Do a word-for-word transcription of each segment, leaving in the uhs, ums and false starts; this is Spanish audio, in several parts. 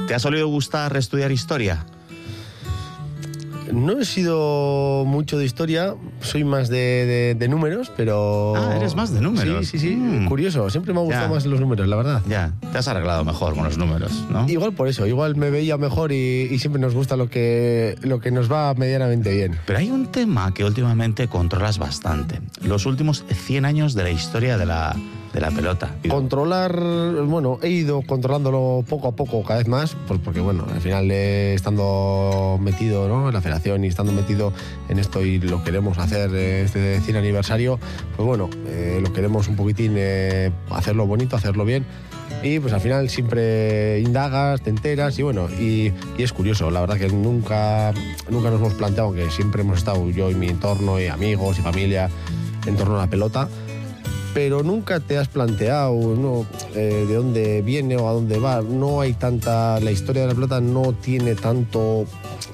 ¿Te ha solido gustar estudiar historia? No he sido mucho de historia, soy más de, de, de números, pero... Ah, eres más de números. Sí, sí, sí, mm. curioso, siempre me ha gustado Ya. más los números, la verdad. Ya, te has arreglado mejor con los números, ¿no? Igual por eso, igual me veía mejor y, y siempre nos gusta lo que, lo que nos va medianamente bien. Pero hay un tema que últimamente controlas bastante. Los últimos cien años de la historia de la, de la pelota. Controlar, bueno, he ido controlándolo poco a poco, cada vez más, pues porque bueno, al final eh, estando metido, ¿no?, en la federación y estando metido en esto y lo queremos hacer eh, este cien aniversario, pues bueno, eh, lo queremos un poquitín eh, hacerlo bonito, hacerlo bien. Y pues al final siempre indagas, te enteras y bueno, y, y es curioso, la verdad que nunca, nunca nos hemos planteado, que siempre hemos estado yo y mi entorno y amigos y familia en torno a la pelota, pero nunca te has planteado, ¿no?, eh, de dónde viene o a dónde va. No hay tanta, la historia de la pelota no tiene tanto,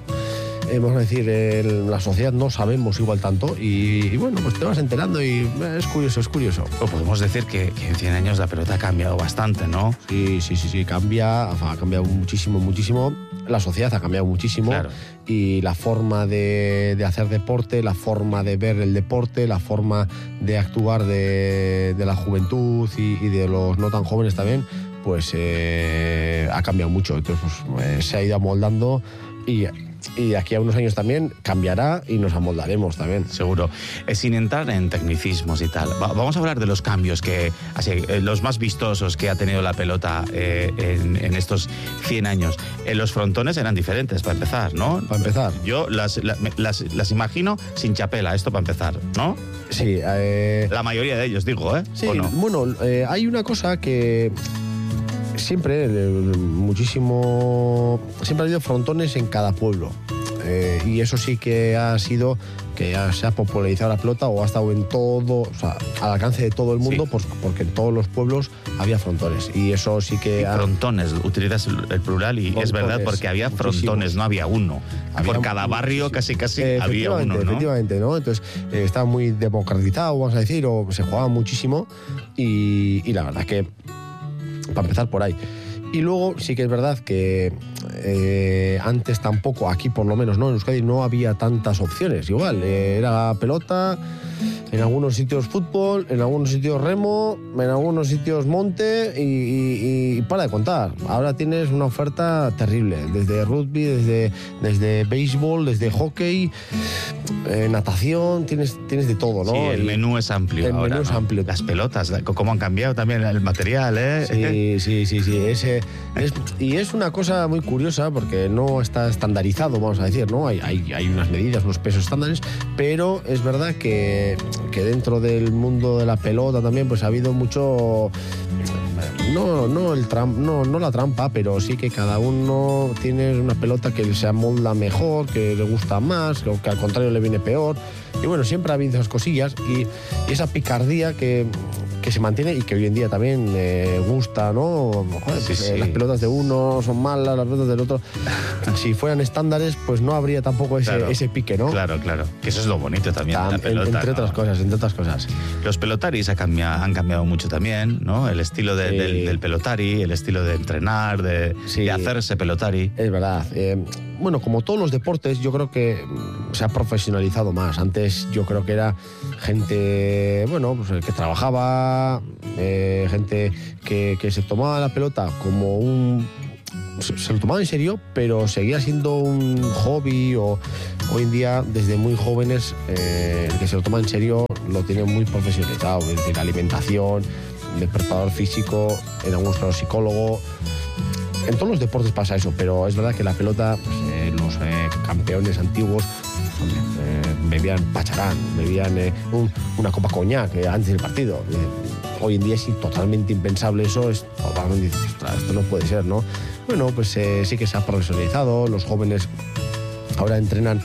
eh, vamos a decir, en la sociedad no sabemos igual tanto y, y bueno, pues te vas enterando y eh, es curioso, es curioso. Pues podemos decir que, que en cien años la pelota ha cambiado bastante, ¿no? Sí, sí, sí, sí, cambia, ha cambiado muchísimo, muchísimo. La sociedad ha cambiado muchísimo. Claro. Y la forma de, de hacer deporte, la forma de ver el deporte, la forma de actuar de, de la juventud y, y de los no tan jóvenes también, pues eh, ha cambiado mucho. Entonces pues, eh, se ha ido amoldando y... Y de aquí a unos años también cambiará y nos amoldaremos también. Seguro. Eh, sin entrar en tecnicismos y tal, va, vamos a hablar de los cambios que, así, eh, los más vistosos que ha tenido la pelota eh, en, en estos cien años. Eh, los frontones eran diferentes, para empezar, ¿no? Para empezar. Yo las, la- las, las imagino sin chapela, esto para empezar, ¿no? Sí. Eh, La mayoría de ellos, digo, ¿eh? sí, ¿O no? bueno, eh, hay una cosa que... Siempre, eh, muchísimo... Siempre ha habido frontones en cada pueblo. Eh, y eso sí que ha sido que ya se ha popularizado la pelota o ha estado en todo, o sea, al alcance de todo el mundo, Sí. pues, porque en todos los pueblos había frontones. Y eso sí que... Y ha- frontones, utilizas el el plural y es Frontones, verdad porque había frontones, muchísimos. no había uno. Había Por cada barrio muchísimo. casi casi Eh, había efectivamente, uno, ¿no? Efectivamente, ¿no? Entonces eh, estaba muy democratizado, vamos a decir, o se jugaba muchísimo y, y la verdad que, para empezar por ahí. Y luego sí que es verdad que eh, antes tampoco, aquí por lo menos, ¿no?, en Euskadi no había tantas opciones. Igual, eh, era pelota, en algunos sitios fútbol, en algunos sitios remo, en algunos sitios monte y, y- y para de contar. Ahora tienes una oferta terrible, desde rugby, desde, desde béisbol, desde hockey, eh, natación, tienes, tienes de todo, ¿no? Sí, el Y- menú es amplio el ahora, menú es ¿no? amplio. Las pelotas, la- cómo han cambiado también el material, ¿eh? Sí, sí, sí, sí. Ese, es, y es una cosa muy curiosa porque no está estandarizado, vamos a decir, ¿no? Hay, hay, hay unas medidas, unos pesos estándares, pero es verdad que, que dentro del mundo de la pelota también pues ha habido mucho... No, no, el tram- no, no la trampa, pero sí que cada uno tiene una pelota que se amolda mejor, que le gusta más, que, que al contrario le viene peor. Y bueno, siempre ha habido esas cosillas y, y esa picardía que, que se mantiene y que hoy en día también eh, gusta, ¿no? Joder, Sí, pues, eh, sí. las pelotas de uno son malas, las pelotas del otro. Si fueran estándares, pues no habría tampoco ese, Claro. ese pique, ¿no? Claro, claro. Que eso es lo bonito también de la Tam- pelota, entre ¿no? otras cosas, entre otras cosas. Los pelotaris ha cambia- han cambiado mucho también, ¿no? El estilo de- Sí. del, del pelotari, el estilo de entrenar, de, Sí. de hacerse pelotari. Es verdad. Eh, bueno, como todos los deportes, yo creo que mm, se ha profesionalizado más. Antes yo creo que era gente, bueno, pues que trabajaba, eh, gente que, que se tomaba la pelota como un... Se, se lo tomaba en serio, pero seguía siendo un hobby o hoy en día, desde muy jóvenes, eh, el que se lo toma en serio lo tiene muy profesionalizado. Es decir, alimentación, de preparador físico, en algunos casos psicólogo. En todos los deportes pasa eso, pero es verdad que la pelota, pues, eh, los eh, campeones antiguos eh, bebían pacharán, bebían eh, un- una copa coñac eh, antes del partido. Eh, hoy en día es totalmente impensable eso, es totalmente, dices, "Ostras, esto no puede ser", ¿no? Bueno, pues eh, sí que se ha profesionalizado, los jóvenes ahora entrenan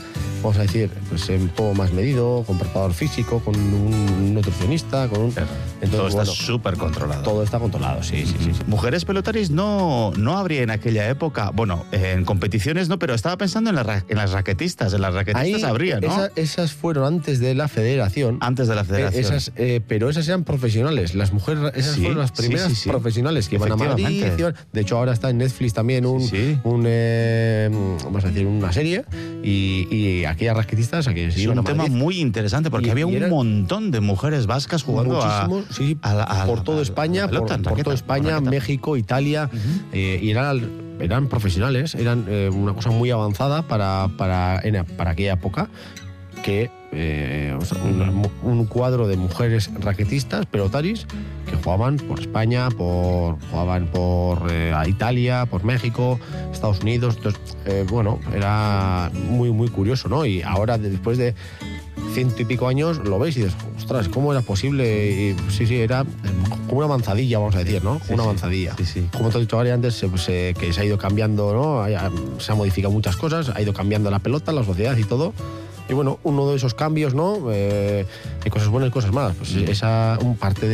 vamos a decir, pues en todo más medido, con preparador físico, con un nutricionista, con un... Entonces, todo está súper controlado. Todo está controlado, sí, sí, sí. sí. Mujeres pelotaris no, no habría en aquella época, bueno, en competiciones no, pero estaba pensando en, la, en las raquetistas, en las raquetistas Ahí, habría, ¿no? Esa, esas fueron antes de la federación. Antes de la federación. Eh, esas, eh, pero esas eran profesionales, las mujeres, esas sí, fueron las primeras sí, sí, sí. profesionales que iban a Madrid. De hecho, ahora está en Netflix también un, sí, sí. un eh, vamos a decir, una serie, y, y aquellas raquetistas, aquellas es iban un a Madrid. Tema muy interesante, porque y, había y un montón de mujeres vascas jugando a, sí, a, a, a por toda España, por, raqueta, por toda España, México, Italia, uh-huh. eh, y eran, eran profesionales, eran eh, una cosa muy avanzada para, para, en, para aquella época, que eh, o sea, un, un cuadro de mujeres raquetistas, pelotaris, que jugaban por España, por jugaban por eh, Italia, por México, Estados Unidos. Entonces, eh, bueno, era muy, muy curioso, ¿no? Y ahora, después de ciento y pico años, lo ves y dices, ostras, ¿cómo era posible? Y, sí, sí, era como una avanzadilla, vamos a decir, ¿no? Sí, una sí, avanzadilla. Sí, sí. Como te he dicho antes, pues, eh, que se ha ido cambiando, ¿no? Se han modificado muchas cosas, ha ido cambiando la pelota, la sociedad y todo. Y bueno, uno de esos cambios, ¿no? Eh, hay cosas buenas y cosas malas. Pues sí. esa un parte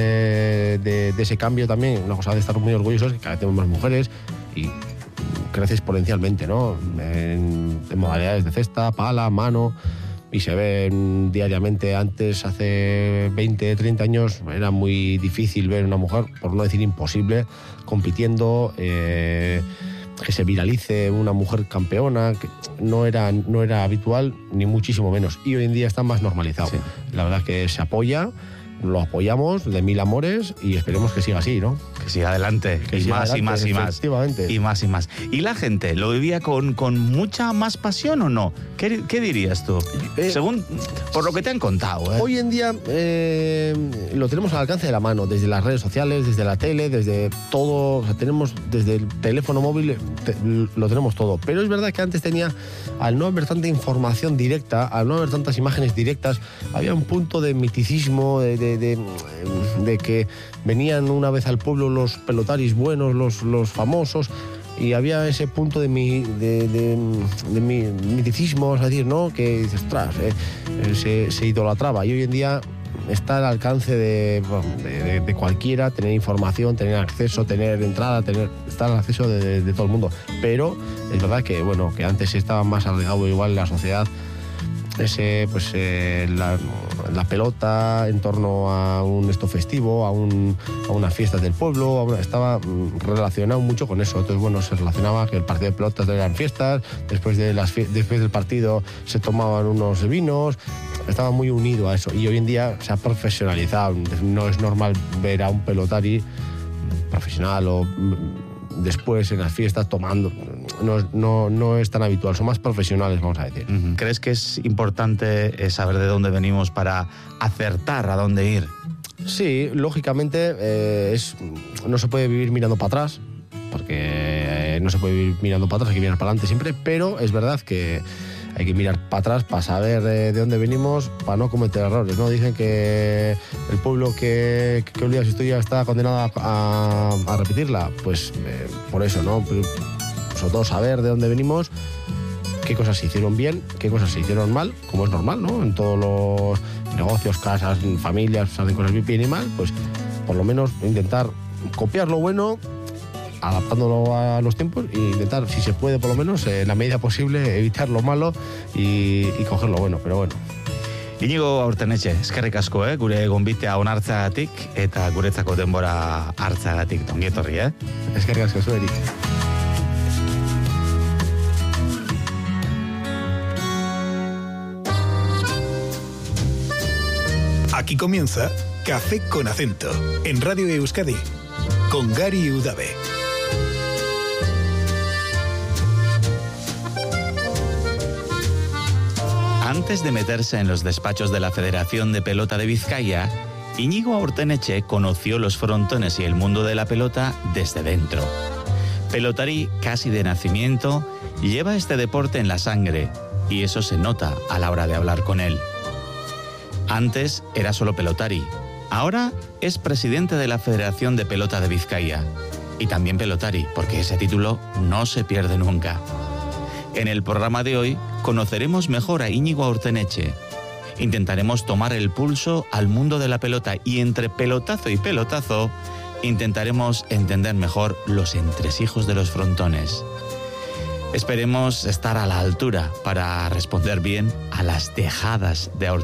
de, de, de ese cambio también, una cosa de estar muy orgullosos, que cada vez tenemos más mujeres y crece exponencialmente, ¿no? En, en modalidades de cesta, pala, mano, y se ven diariamente. Antes, hace veinte, treinta años, era muy difícil ver una mujer, por no decir imposible, compitiendo, eh, que se viralice una mujer campeona, que no era, no era habitual, ni muchísimo menos. Y hoy en día está más normalizado. Sí. La verdad es que se apoya, lo apoyamos de mil amores y esperemos que siga así, ¿no? Que siga adelante, que y, siga más, adelante, y más y más efectivamente. y más y más. ¿Y la gente lo vivía con, con mucha más pasión o no? ¿Qué, qué dirías tú? Eh, Según, por lo que te han contado. ¿eh? Hoy en día eh, lo tenemos al alcance de la mano, desde las redes sociales, desde la tele, desde todo, o sea, tenemos desde el teléfono móvil, te, lo tenemos todo. Pero es verdad que antes tenía, al no haber tanta información directa, al no haber tantas imágenes directas, había un punto de miticismo, de, de, de, de que venían una vez al pueblo los pelotaris buenos, los, los famosos, y había ese punto de mi de, de, de mi miticismo, es decir, ¿no? Que dices, ostras, eh, se, se idolatraba. Y hoy en día está al alcance de, de, de, de cualquiera tener información, tener acceso, tener entrada, tener estar al acceso de, de, de todo el mundo. Pero es verdad que, bueno, que antes estaba más arraigado igual en la sociedad ese, pues, eh, la, la pelota en torno a un esto festivo, a, un, a unas fiestas del pueblo, a una, estaba relacionado mucho con eso. Entonces, bueno, se relacionaba que el partido de pelotas eran fiestas, después, de las, después del partido se tomaban unos vinos, estaba muy unido a eso. Y hoy en día se ha profesionalizado. No es normal ver a un pelotari profesional o después en las fiestas tomando. No, no, no es tan habitual, son más profesionales, vamos a decir. Uh-huh. ¿Crees que es importante saber de dónde venimos para acertar a dónde ir? Sí, lógicamente eh, es, no se puede vivir mirando para atrás, porque eh, no se puede vivir mirando para atrás, hay que mirar para adelante siempre, pero es verdad que hay que mirar para atrás para saber de, de dónde venimos, para no cometer errores, ¿no? Dicen que el pueblo que, que olvida su historia está condenado a, a repetirla. Pues eh, por eso, ¿no? Pero, sobre todo saber de dónde venimos, qué cosas se hicieron bien, qué cosas se hicieron mal, como es normal, ¿no? En todos los negocios, casas, familias, salen cosas bien y mal, pues por lo menos intentar copiar lo bueno, adaptándolo a los tiempos e intentar, si se puede por lo menos, en la medida posible, evitar lo malo y, y coger lo bueno, pero bueno. Iñigo Aurtenetxe, eskerrik asko, eh? Gure gonbitea onartzeagatik eta guretzako denbora hartzeagatik. Ongi etorri, eh? Eskerrik asko zueri. Aquí comienza Café con Acento, en Radio Euskadi, con Gary Udave. Antes de meterse en los despachos de la Federación de Pelota de Vizcaya, Iñigo Aurtenetxe conoció los frontones y el mundo de la pelota desde dentro. Pelotari casi de nacimiento, lleva este deporte en la sangre, y eso se nota a la hora de hablar con él. Antes era solo pelotari, ahora es presidente de la Federación de Pelota de Vizcaya. Y también pelotari, porque ese título no se pierde nunca. En el programa de hoy conoceremos mejor a Íñigo Aurteneche. Intentaremos tomar el pulso al mundo de la pelota y entre pelotazo y pelotazo intentaremos entender mejor los entresijos de los frontones. Esperemos estar a la altura para responder bien a las tejadas de Aurteneche.